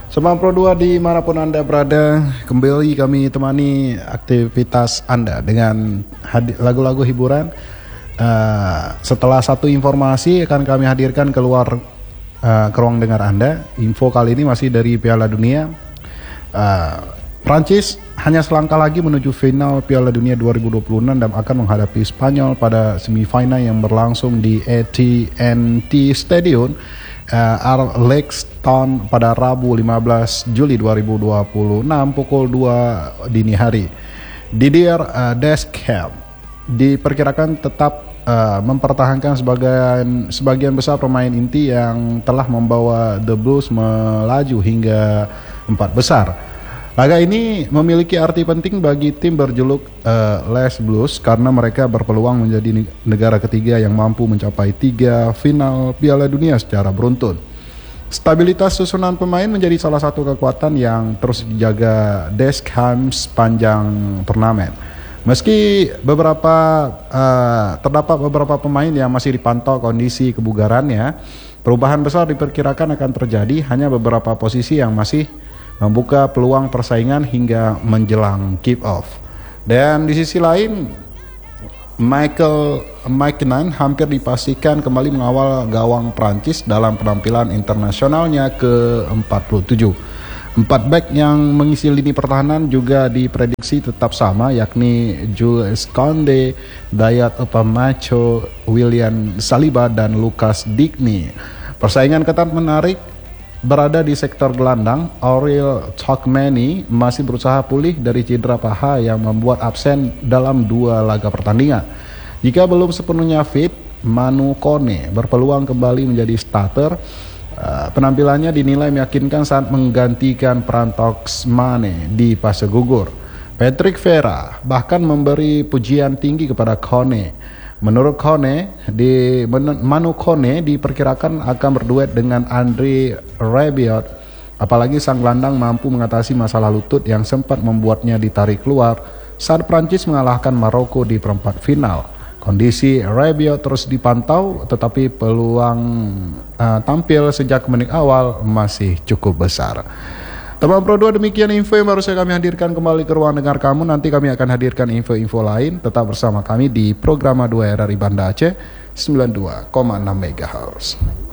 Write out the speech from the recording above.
Sobat Pro 2 dimanapun Anda berada, kembali kami temani aktivitas Anda dengan lagu-lagu hiburan. Setelah satu informasi akan kami hadirkan keluar ke ruang dengar Anda. Info kali ini masih dari Piala Dunia. Prancis hanya selangkah lagi menuju final Piala Dunia 2026 dan akan menghadapi Spanyol pada semifinal yang berlangsung di AT&T Stadium Arlington pada Rabu 15 Juli 2026 pukul 2 dini hari. Didier Deschamps diperkirakan tetap mempertahankan sebagian besar pemain inti yang telah membawa The Blues melaju hingga 4 besar. Laga ini memiliki arti penting bagi tim berjuluk Les Blues karena mereka berpeluang menjadi negara ketiga yang mampu mencapai 3 final Piala Dunia secara beruntun. Stabilitas susunan pemain menjadi salah satu kekuatan yang terus dijaga Deschamps sepanjang turnamen. Meski terdapat beberapa pemain yang masih dipantau kondisi kebugarannya, perubahan besar diperkirakan akan terjadi, hanya beberapa posisi yang masih membuka peluang persaingan hingga menjelang kick-off. Dan di sisi lain, Michael McKinnon hampir dipastikan kembali mengawal gawang Prancis dalam penampilan internasionalnya ke-47. 4 back yang mengisi lini pertahanan juga diprediksi tetap sama, yakni Jules Koundé, Dayot Upamecano, William Saliba, dan Lucas Digne. Persaingan ketat menarik berada di sektor gelandang. Aurel Tchouameni masih berusaha pulih dari cedera paha yang membuat absen dalam 2 laga pertandingan. Jika belum sepenuhnya fit, Manu Kone berpeluang kembali menjadi starter. Penampilannya dinilai meyakinkan saat menggantikan peran Mane di fase gugur. Patrick Vieira bahkan memberi pujian tinggi kepada Kone. Menurut Kone, Manu Kone diperkirakan akan berduet dengan Andre Rabiot, apalagi sang gelandang mampu mengatasi masalah lutut yang sempat membuatnya ditarik keluar saat Prancis mengalahkan Maroko di perempat final. Kondisi Rabiot terus dipantau, tetapi peluang tampil sejak menit awal masih cukup besar. Teman Pro 2, demikian info yang baru saya kami hadirkan kembali ke ruang dengar kamu. Nanti kami akan hadirkan info-info lain. Tetap bersama kami di Programa 2 RRI Banda Aceh 92,6 MHz.